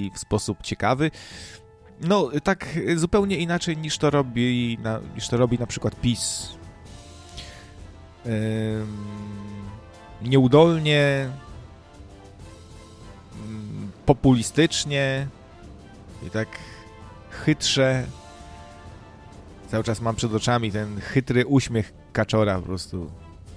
w sposób ciekawy. No, tak zupełnie inaczej niż to robi na przykład PiS. Nieudolnie, populistycznie i tak chytrze. Cały czas mam przed oczami ten chytry uśmiech Kaczora po prostu.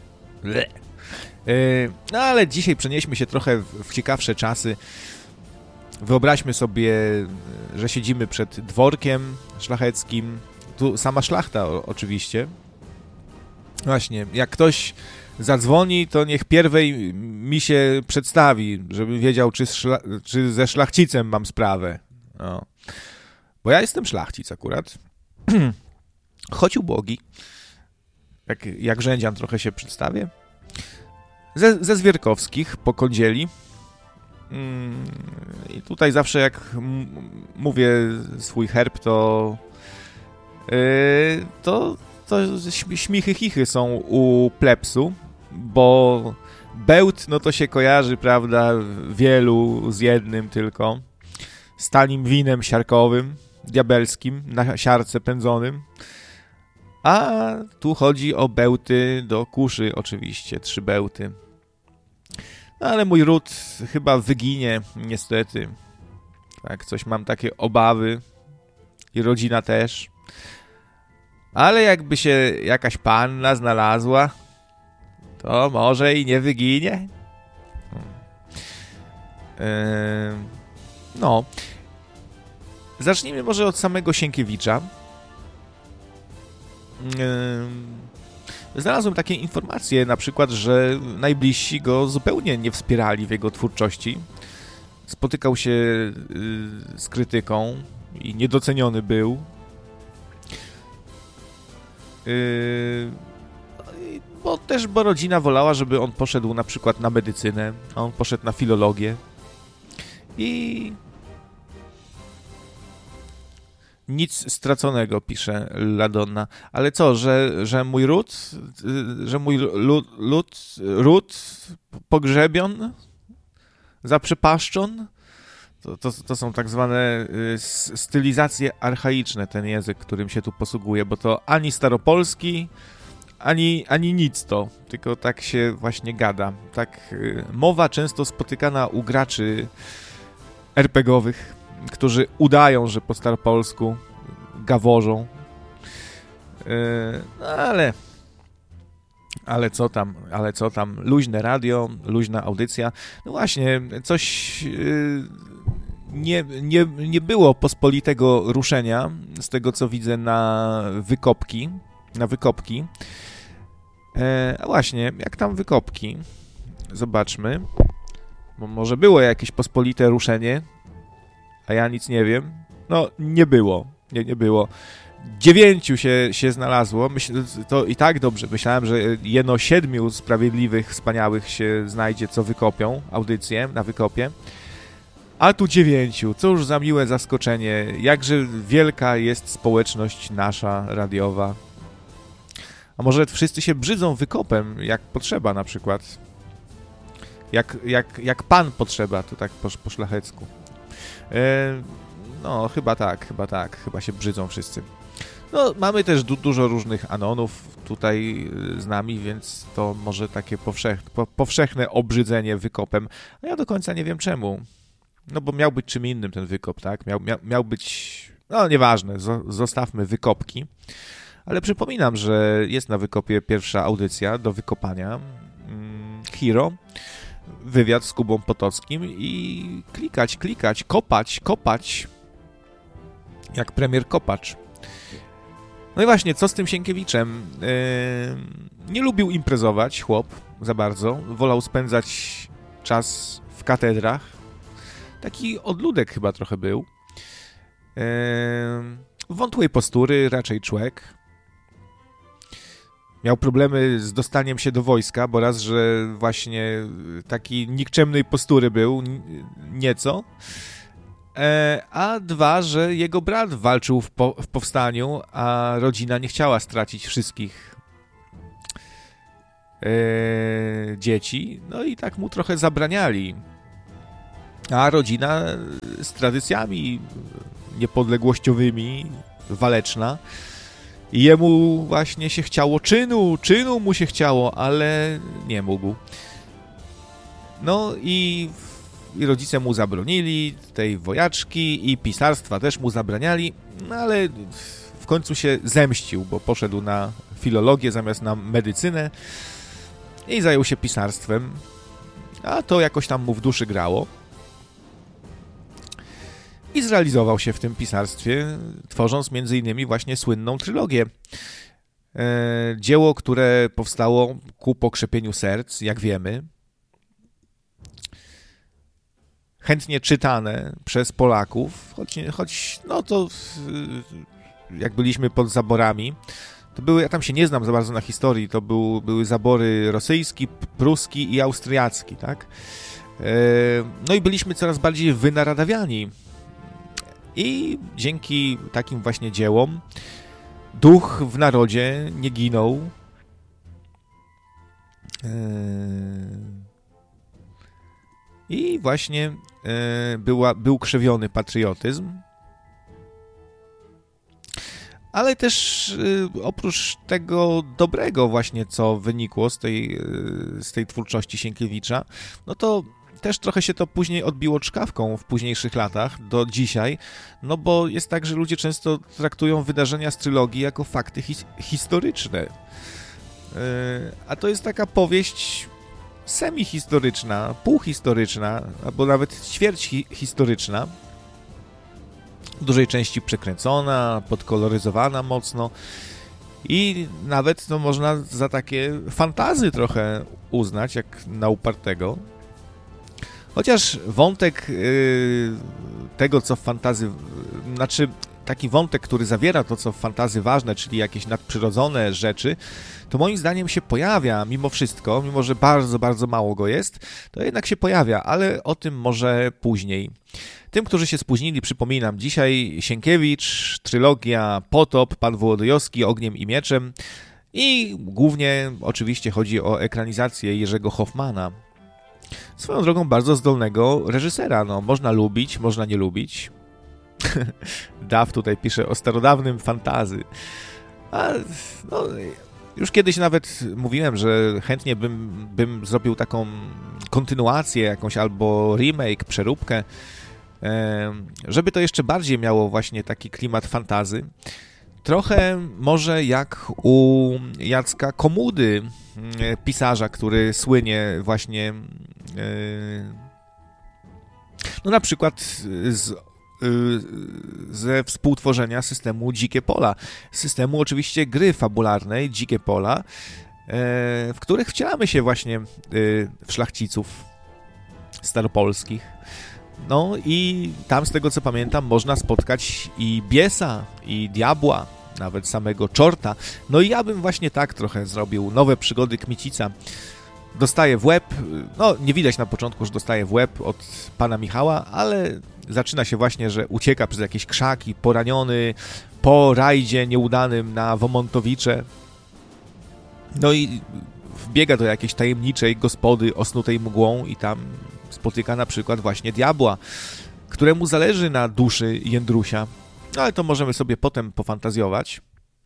No ale dzisiaj przenieśmy się trochę w ciekawsze czasy. Wyobraźmy sobie, że siedzimy przed dworkiem szlacheckim. Tu sama szlachta oczywiście. Właśnie, jak ktoś zadzwoni, to niech pierwej mi się przedstawi, żebym wiedział, czy ze szlachcicem mam sprawę. No. Bo ja jestem szlachcic akurat. Choć ubogi. Jak rzędzian trochę się przedstawię. Ze Zwierkowskich, po Kądzieli. I tutaj zawsze jak mówię swój herb, to śmichy chichy są u plebsu, bo bełt, no to się kojarzy, prawda, wielu z jednym tylko, z tanim winem siarkowym, diabelskim, na siarce pędzonym, a tu chodzi o bełty do kuszy oczywiście, 3 bełty. No ale mój ród chyba wyginie, niestety. Tak, coś mam takie obawy i rodzina też. Ale jakby się jakaś panna znalazła, to może i nie wyginie. No. Zacznijmy może od samego Sienkiewicza. Znalazłem takie informacje, na przykład, że najbliżsi go zupełnie nie wspierali w jego twórczości. Spotykał się z krytyką i niedoceniony był. Bo rodzina wolała, żeby on poszedł na przykład na medycynę, a on poszedł na filologię. I nic straconego, pisze Ladonna. Ale co, że mój ród pogrzebion, zaprzepaszczon? To są tak zwane stylizacje archaiczne, ten język, którym się tu posługuje, bo to ani staropolski, ani nic to, tylko tak się właśnie gada. Tak mowa często spotykana u graczy RPGowych, którzy udają, że po staropolsku gaworzą. Ale co tam, luźne radio, luźna audycja. No właśnie, coś nie było pospolitego ruszenia, z tego co widzę na wykopki. A właśnie, jak tam wykopki? Zobaczmy. Bo może było jakieś pospolite ruszenie, a ja nic nie wiem. No, nie było. Nie było. 9 się znalazło. To i tak dobrze. Myślałem, że jeno 7 sprawiedliwych, wspaniałych się znajdzie, co wykopią audycję na wykopie. A tu 9. Cóż za miłe zaskoczenie. Jakże wielka jest społeczność nasza radiowa. A może wszyscy się brzydzą wykopem, jak potrzeba na przykład. Jak pan potrzeba, to tak po szlachecku. No, chyba tak. Chyba się brzydzą wszyscy. No, mamy też dużo różnych anonów tutaj z nami, więc to może takie powszechne obrzydzenie wykopem. A ja do końca nie wiem czemu. No, bo miał być czym innym ten wykop, tak? Miał być... No, nieważne, zostawmy wykopki. Ale przypominam, że jest na wykopie pierwsza audycja do wykopania. Hero. Wywiad z Kubą Potockim i klikać, kopać. Jak premier Kopacz. No i właśnie, co z tym Sienkiewiczem? Nie lubił imprezować, chłop, za bardzo. Wolał spędzać czas w katedrach. Taki odludek chyba trochę był. Wątłej postury, raczej człek. Miał problemy z dostaniem się do wojska, bo raz, że właśnie taki nikczemnej postury był, nieco. A 2, że jego brat walczył w powstaniu, a rodzina nie chciała stracić wszystkich dzieci. No i tak mu trochę zabraniali. a rodzina z tradycjami niepodległościowymi, waleczna. I jemu właśnie się chciało czynu mu się chciało, ale nie mógł. No i rodzice mu zabronili tej wojaczki i pisarstwa też mu zabraniali, no ale w końcu się zemścił, bo poszedł na filologię zamiast na medycynę i zajął się pisarstwem, a to jakoś tam mu w duszy grało. I zrealizował się w tym pisarstwie, tworząc m.in. właśnie słynną trylogię. Dzieło, które powstało ku pokrzepieniu serc, jak wiemy. Chętnie czytane przez Polaków, choć no to jak byliśmy pod zaborami, to były, ja tam się nie znam za bardzo na historii, to były zabory rosyjski, pruski i austriacki, tak? No i byliśmy coraz bardziej wynaradawiani. I dzięki takim właśnie dziełom duch w narodzie nie ginął. I właśnie był krzewiony patriotyzm. Ale też oprócz tego dobrego właśnie, co wynikło z tej twórczości Sienkiewicza, no to też trochę się to później odbiło czkawką w późniejszych latach, do dzisiaj, no bo jest tak, że ludzie często traktują wydarzenia z trylogii jako fakty historyczne. A to jest taka powieść semi-historyczna, półhistoryczna, albo nawet ćwierć historyczna, w dużej części przekręcona, podkoloryzowana mocno i nawet no, można za takie fantazy trochę uznać, jak na upartego. Chociaż wątek tego, co w fantazy... Znaczy, taki wątek, który zawiera to, co w fantazy ważne, czyli jakieś nadprzyrodzone rzeczy, to moim zdaniem się pojawia mimo wszystko, mimo że bardzo, bardzo mało go jest, to jednak się pojawia, ale o tym może później. Tym, którzy się spóźnili, przypominam, dzisiaj Sienkiewicz, trylogia Potop, Pan Wołodyjowski, Ogniem i Mieczem i głównie oczywiście chodzi o ekranizację Jerzego Hoffmana. Swoją drogą bardzo zdolnego reżysera, no można lubić, można nie lubić. Daw tutaj pisze o starodawnym fantazy. A, no, już kiedyś nawet mówiłem, że chętnie bym zrobił taką kontynuację jakąś albo remake, przeróbkę, żeby to jeszcze bardziej miało właśnie taki klimat fantazy. Trochę może jak u Jacka Komudy, pisarza, który słynie właśnie no na przykład ze współtworzenia systemu Dzikie Pola. Systemu oczywiście gry fabularnej Dzikie Pola, w których wcielamy się właśnie w szlachciców staropolskich. No i tam, z tego co pamiętam, można spotkać i biesa, i diabła, nawet samego czorta. No i ja bym właśnie tak trochę zrobił. Nowe przygody Kmicica. Dostaje w łeb, no nie widać na początku, że dostaje w łeb od pana Michała, ale zaczyna się właśnie, że ucieka przez jakieś krzaki, poraniony po rajdzie nieudanym na Womontowicze. No i wbiega do jakiejś tajemniczej gospody osnutej mgłą i tam spotyka na przykład właśnie diabła, któremu zależy na duszy Jędrusia. No ale to możemy sobie potem pofantazjować.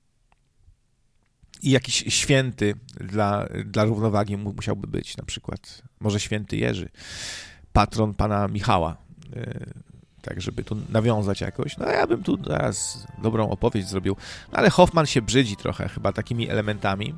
I jakiś święty dla równowagi musiałby być, na przykład może święty Jerzy, patron pana Michała, tak żeby tu nawiązać jakoś. No ja bym tu teraz dobrą opowieść zrobił, no, ale Hoffman się brzydzi trochę chyba takimi elementami.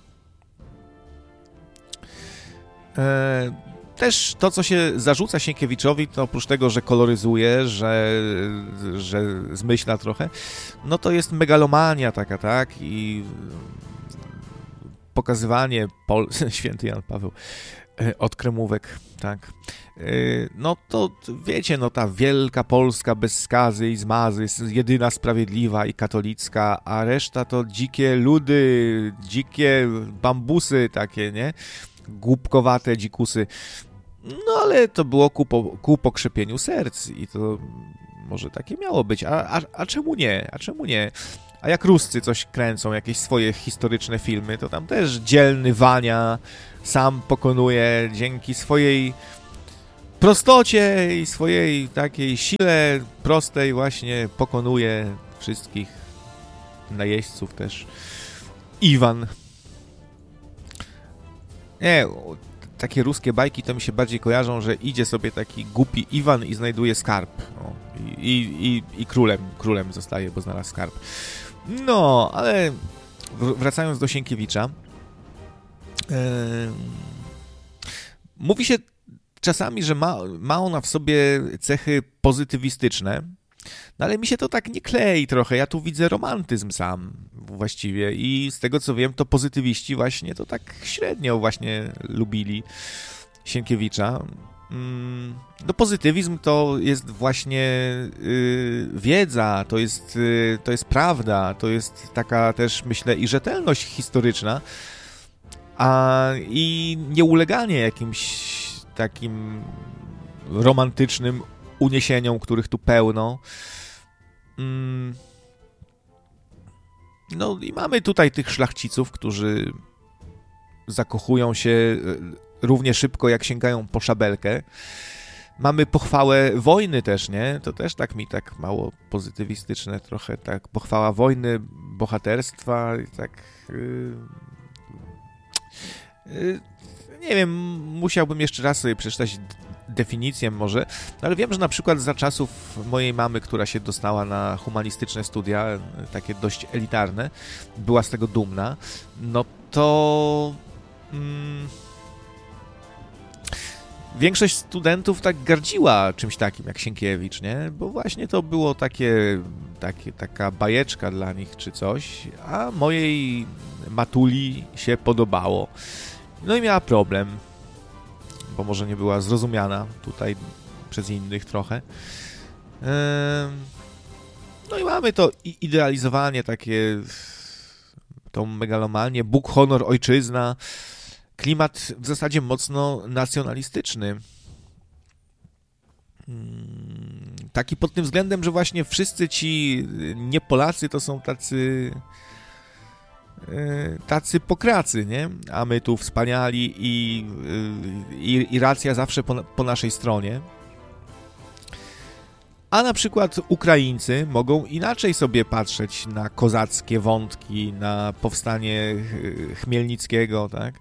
Też to, co się zarzuca Sienkiewiczowi, to oprócz tego, że koloryzuje, że zmyśla trochę, no to jest megalomania taka, tak? I pokazywanie święty Jan Paweł od kremówek, tak? No to wiecie, no ta wielka Polska bez skazy i zmazy, jedyna sprawiedliwa i katolicka, a reszta to dzikie ludy, dzikie bambusy takie, nie? Głupkowate dzikusy. No ale to było ku pokrzepieniu serc i to może takie miało być. A czemu nie? A czemu nie? A jak Ruscy coś kręcą, jakieś swoje historyczne filmy, to tam też dzielny Wania sam pokonuje dzięki swojej prostocie i swojej takiej sile prostej właśnie pokonuje wszystkich najeźdźców też. Iwan. Nie, takie ruskie bajki to mi się bardziej kojarzą, że idzie sobie taki głupi Iwan i znajduje skarb. No, i królem zostaje, bo znalazł skarb. No, ale wracając do Sienkiewicza, mówi się czasami, że ma ona w sobie cechy pozytywistyczne, no ale mi się to tak nie klei trochę. Ja tu widzę romantyzm sam właściwie i z tego co wiem, to pozytywiści właśnie to tak średnio właśnie lubili Sienkiewicza. No pozytywizm to jest właśnie wiedza, to jest prawda, to jest taka też, myślę, i rzetelność historyczna, i nieuleganie jakimś takim romantycznym uniesieniom, których tu pełno. No i mamy tutaj tych szlachciców, którzy zakochują się równie szybko, jak sięgają po szabelkę. Mamy pochwałę wojny też, nie? To też tak mi tak mało pozytywistyczne trochę, tak pochwała wojny, bohaterstwa, tak nie wiem, musiałbym jeszcze raz sobie przeczytać definicję może, ale wiem, że na przykład za czasów mojej mamy, która się dostała na humanistyczne studia, takie dość elitarne, była z tego dumna, no to większość studentów tak gardziła czymś takim jak Sienkiewicz, nie? Bo właśnie to było taka bajeczka dla nich czy coś, a mojej matuli się podobało. No i miała problem, bo może nie była zrozumiana tutaj przez innych trochę. No i mamy to idealizowanie takie, tą megalomanię, Bóg, honor, ojczyzna, klimat w zasadzie mocno nacjonalistyczny. Taki pod tym względem, że właśnie wszyscy ci nie Polacy to są tacy pokracy, nie? A my tu wspaniali i racja zawsze po naszej stronie. A na przykład Ukraińcy mogą inaczej sobie patrzeć na kozackie wątki, na powstanie Chmielnickiego, tak?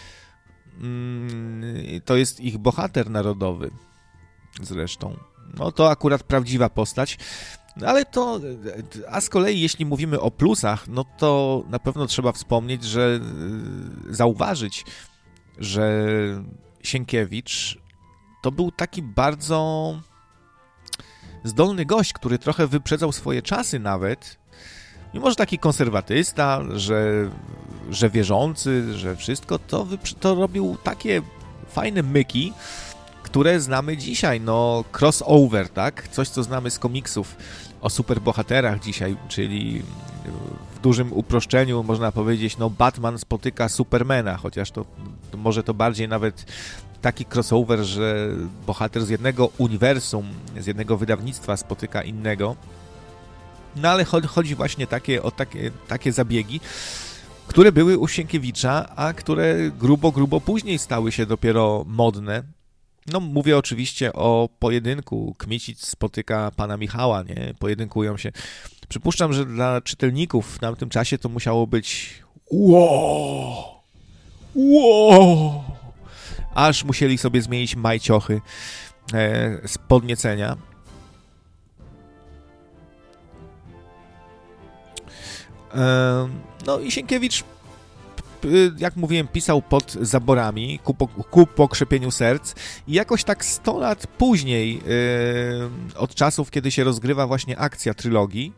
To jest ich bohater narodowy zresztą. No to akurat prawdziwa postać. Ale to, a z kolei jeśli mówimy o plusach, no to na pewno trzeba wspomnieć, zauważyć, że Sienkiewicz to był taki bardzo zdolny gość, który trochę wyprzedzał swoje czasy nawet, mimo że taki konserwatysta, że wierzący, że wszystko, to robił takie fajne myki, które znamy dzisiaj, no crossover, tak? Coś, co znamy z komiksów o superbohaterach dzisiaj, czyli w dużym uproszczeniu można powiedzieć, no Batman spotyka Supermana, chociaż to może to bardziej nawet taki crossover, że bohater z jednego uniwersum, z jednego wydawnictwa spotyka innego. No ale chodzi właśnie o takie zabiegi, które były u Sienkiewicza, a które grubo później stały się dopiero modne. No, mówię oczywiście o pojedynku. Kmicic spotyka pana Michała, nie? Pojedynkują się. Przypuszczam, że dla czytelników w tamtym czasie to musiało być wow! Aż musieli sobie zmienić majciochy z podniecenia. No i Sienkiewicz, jak mówiłem, pisał pod zaborami ku pokrzepieniu serc i jakoś tak 100 lat później, od czasów, kiedy się rozgrywa właśnie akcja trylogii,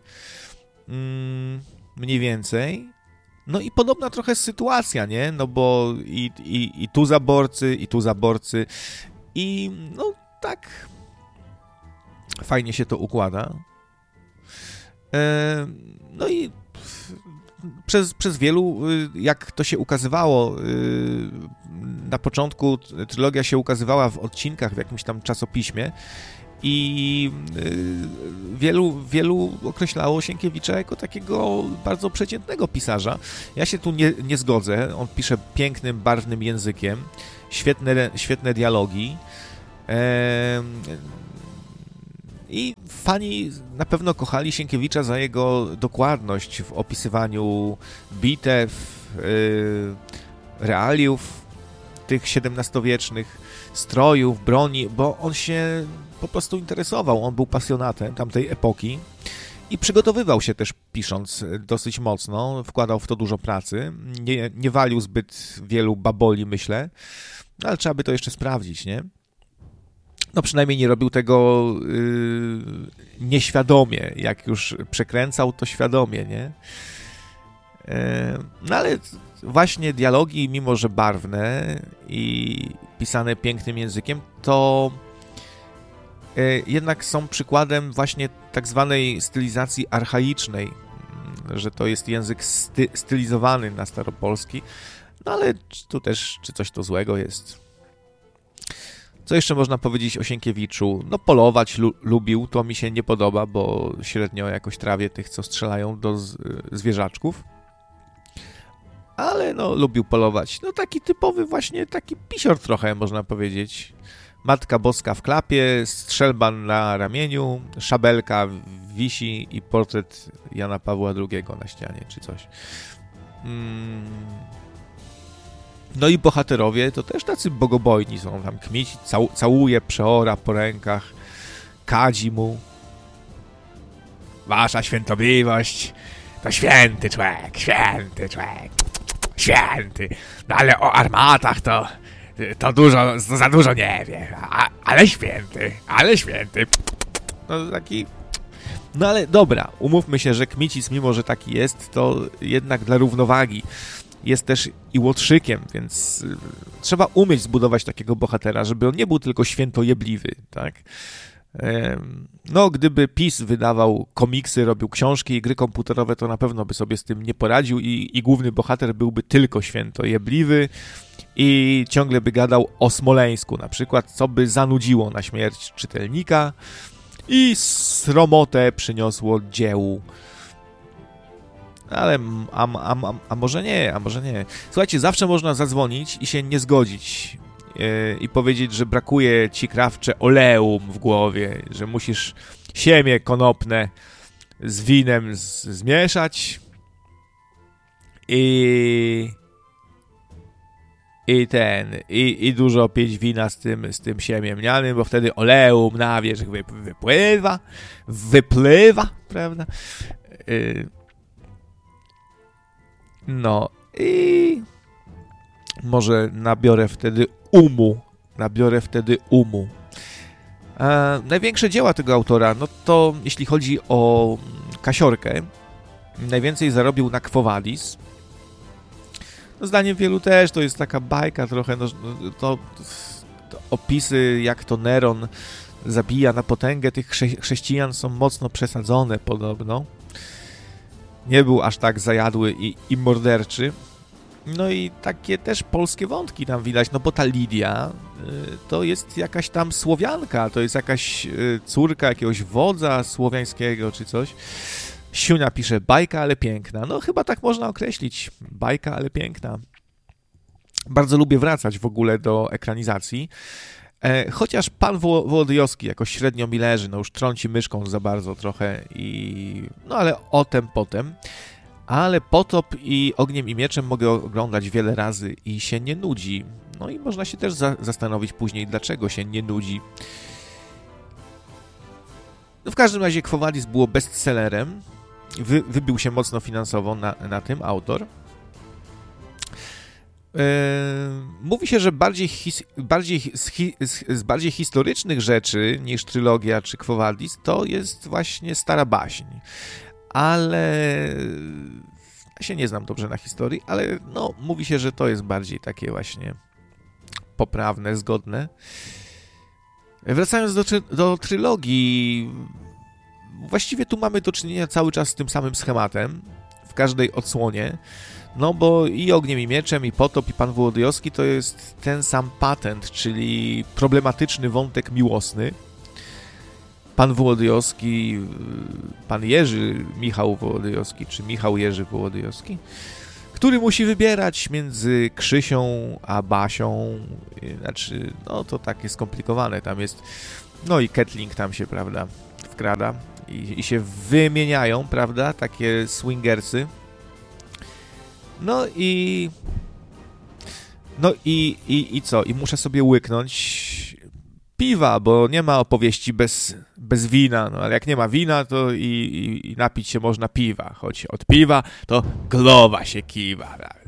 mniej więcej, no i podobna trochę sytuacja, nie? No bo i tu zaborcy i no tak fajnie się to układa. No i przez wielu, jak to się ukazywało, na początku trylogia się ukazywała w odcinkach w jakimś tam czasopiśmie i wielu określało Sienkiewicza jako takiego bardzo przeciętnego pisarza. Ja się tu nie zgodzę. On pisze pięknym, barwnym językiem, świetne dialogi. I fani na pewno kochali Sienkiewicza za jego dokładność w opisywaniu bitew, realiów tych XVII-wiecznych, strojów, broni, bo on się po prostu interesował, on był pasjonatem tamtej epoki i przygotowywał się też pisząc dosyć mocno, wkładał w to dużo pracy, nie walił zbyt wielu baboli, myślę, ale trzeba by to jeszcze sprawdzić, nie? No przynajmniej nie robił tego nieświadomie, jak już przekręcał, to świadomie, nie? No ale właśnie dialogi, mimo że barwne i pisane pięknym językiem, to jednak są przykładem właśnie tak zwanej stylizacji archaicznej, że to jest język stylizowany na staropolski, no ale tu też, czy coś to złego jest? Co jeszcze można powiedzieć o Sienkiewiczu? No polować lubił, to mi się nie podoba, bo średnio jakoś trawię tych, co strzelają do zwierzaczków. Ale no lubił polować. No taki typowy właśnie, taki pisior trochę, można powiedzieć. Matka Boska w klapie, strzelba na ramieniu, szabelka wisi i portret Jana Pawła II na ścianie, czy coś. No i bohaterowie to też tacy bogobojni są. Tam Kmici całuje przeora po rękach, kadzi mu. Wasza świątobliwość to święty człowiek, święty. No ale o armatach to dużo, za dużo nie wie. Ale święty. No taki... No ale dobra, umówmy się, że Kmicic, mimo że taki jest, to jednak dla równowagi jest też i łotrzykiem, więc trzeba umieć zbudować takiego bohatera, żeby on nie był tylko świętojebliwy, tak? No, gdyby PiS wydawał komiksy, robił książki i gry komputerowe, to na pewno by sobie z tym nie poradził i główny bohater byłby tylko świętojebliwy i ciągle by gadał o Smoleńsku na przykład, co by zanudziło na śmierć czytelnika i sromotę przyniosło dziełu. Ale a może nie. Słuchajcie, zawsze można zadzwonić i się nie zgodzić i powiedzieć, że brakuje ci, krawcze, oleum w głowie, że musisz siemię konopne z winem zmieszać i dużo pić wina z tym siemiem mnianym, bo wtedy oleum na wierzch wypływa, prawda? No i może nabiorę wtedy umu. Największe dzieła tego autora, no to jeśli chodzi o Kasiorkę, najwięcej zarobił na Quo Vadis. No, zdaniem wielu też to jest taka bajka trochę, no, to opisy, jak to Neron zabija na potęgę tych chrześcijan, są mocno przesadzone podobno. Nie był aż tak zajadły i morderczy. No i takie też polskie wątki tam widać, no bo ta Lidia to jest jakaś tam Słowianka, to jest jakaś córka jakiegoś wodza słowiańskiego czy coś. Siunia pisze, bajka, ale piękna. No chyba tak można określić, bajka, ale piękna. Bardzo lubię wracać w ogóle do ekranizacji. Chociaż pan Wołodyjowski jakoś średnio mi leży, no już trąci myszką za bardzo trochę no ale o tem potem. Ale Potop i Ogniem i Mieczem mogę oglądać wiele razy i się nie nudzi. No i można się też zastanowić później, dlaczego się nie nudzi. No w każdym razie Quo Vadis było bestsellerem. Wybił się mocno finansowo na tym autor. Mówi się, że z bardziej historycznych rzeczy niż trylogia czy Quo Vadis to jest właśnie Stara Baśń. Ale ja się nie znam dobrze na historii, ale no, mówi się, że to jest bardziej takie właśnie poprawne, zgodne. Wracając do trylogii, właściwie tu mamy do czynienia cały czas z tym samym schematem w każdej odsłonie, no bo i Ogniem i Mieczem, i Potop, i pan Wołodyjowski to jest ten sam patent, czyli problematyczny wątek miłosny. Pan Wołodyjowski, pan Jerzy Michał Wołodyjowski, czy Michał Jerzy Wołodyjowski, który musi wybierać między Krzysią a Basią. Znaczy, no to takie skomplikowane tam jest. No i Ketling tam się, prawda, wkrada i się wymieniają, prawda, takie swingersy. No i co? I muszę sobie łyknąć piwa, bo nie ma opowieści bez wina. No ale jak nie ma wina, to i napić się można piwa. Choć od piwa to głowa się kiwa, prawda?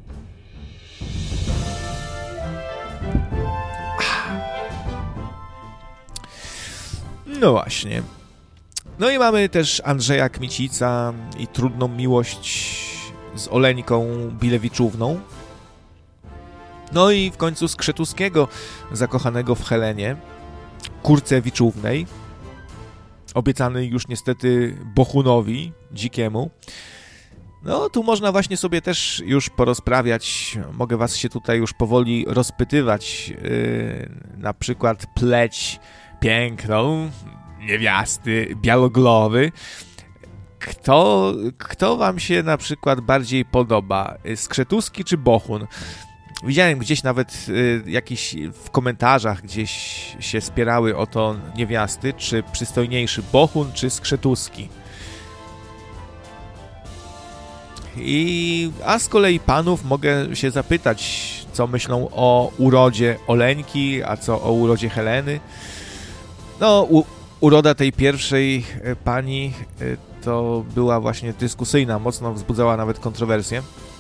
No właśnie. No i mamy też Andrzeja Kmicica i trudną miłość z Oleńką Bilewiczówną. No i w końcu Skrzetuskiego, zakochanego w Helenie, Kurcewiczównej, obiecanej już niestety Bohunowi, dzikiemu. No, tu można właśnie sobie też już porozprawiać, mogę was się tutaj już powoli rozpytywać, na przykład pleć piękną niewiasty Białoglowy. Kto wam się na przykład bardziej podoba, Skrzetuski czy Bohun? Widziałem gdzieś nawet jakieś w komentarzach gdzieś się spierały o to niewiasty, czy przystojniejszy Bohun, czy Skrzetuski. A z kolei panów mogę się zapytać, co myślą o urodzie Oleńki, a co o urodzie Heleny. No, uroda tej pierwszej pani to była właśnie dyskusyjna, mocno wzbudzała nawet kontrowersje.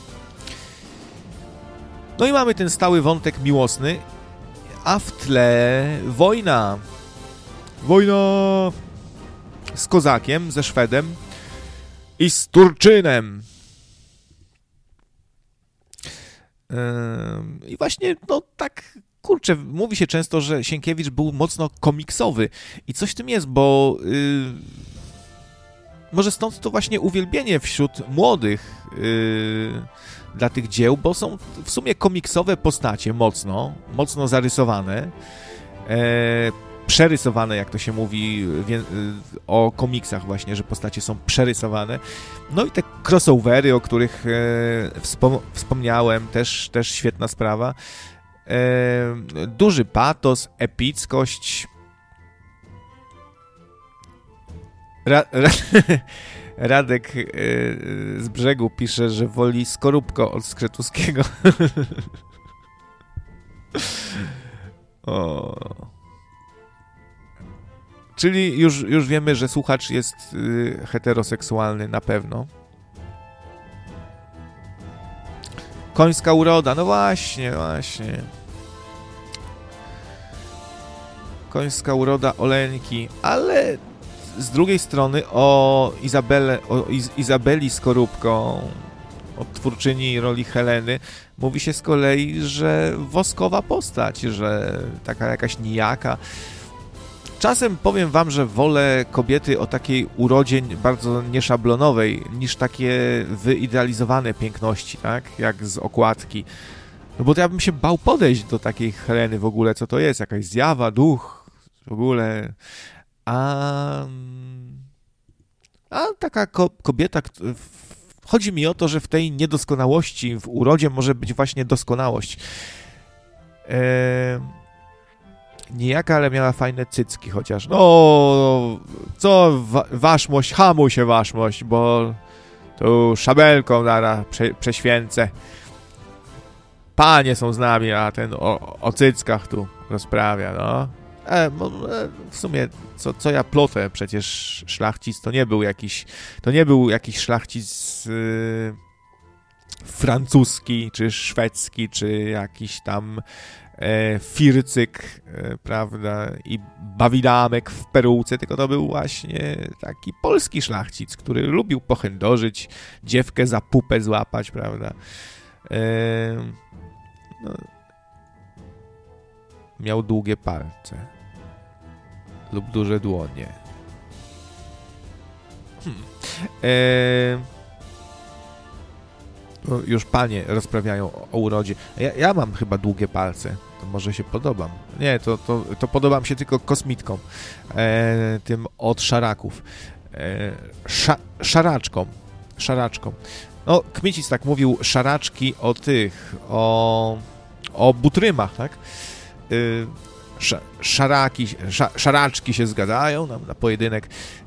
No i mamy ten stały wątek miłosny, a w tle wojna. Wojna z Kozakiem, ze Szwedem i z Turczynem. I właśnie, no tak, kurczę, mówi się często, że Sienkiewicz był mocno komiksowy i coś w tym jest, bo może stąd to właśnie uwielbienie wśród młodych dla tych dzieł, bo są w sumie komiksowe postacie, mocno zarysowane, przerysowane, jak to się mówi o komiksach właśnie, że postacie są przerysowane. No i te crossovery, o których wspomniałem, też świetna sprawa. Duży patos, epickość. Radek z Brzegu pisze, że woli Skorupko od Skrzetuskiego. O. Czyli już wiemy, że słuchacz jest heteroseksualny na pewno. Końska uroda, no właśnie. Końska uroda Oleńki, ale z drugiej strony o Izabeli Skorupko, o twórczyni roli Heleny, mówi się z kolei, że woskowa postać, że taka jakaś nijaka. Czasem powiem wam, że wolę kobiety o takiej urodzie bardzo nieszablonowej, niż takie wyidealizowane piękności, tak? Jak z okładki. No bo to ja bym się bał podejść do takiej Heleny w ogóle, co to jest? Jakaś zjawa, duch, w ogóle. A taka kobieta, chodzi mi o to, że w tej niedoskonałości, w urodzie może być właśnie doskonałość. Niejaka, ale miała fajne cycki chociaż. No, co waszmość, hamuj się waszmość, bo tu szabelką zaraz prześwięcę. Panie są z nami, a ten o cyckach tu rozprawia, no. W sumie, co ja plotę, przecież szlachcic to nie był jakiś szlachcic francuski, czy szwedzki, czy jakiś tam fircyk, prawda, i bawidamek w peruce, tylko to był właśnie taki polski szlachcic, który lubił pochędożyć, dziewkę za pupę złapać, prawda. No, miał długie palce lub duże dłonie. Już panie rozprawiają o urodzie. Ja mam chyba długie palce. To może się podobam. Nie, to podobam się tylko kosmitkom. Tym od szaraków. Szaraczkom. No, Kmicic tak mówił, szaraczki o butrymach, tak? Szaraczki się zgadzają na pojedynek.